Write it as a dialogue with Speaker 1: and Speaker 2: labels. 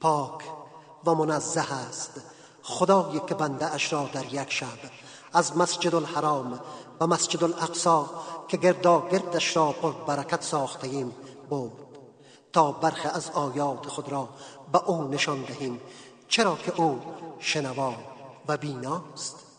Speaker 1: پاک و منزه است خدایی که بنده اش را در یک شب از مسجد الحرام و مسجد الاقصی که گرداگردش را پر برکت ساخته ایم برد تا برخی از آیات خود را به او نشان دهیم، چرا که او شنوا و بیناست.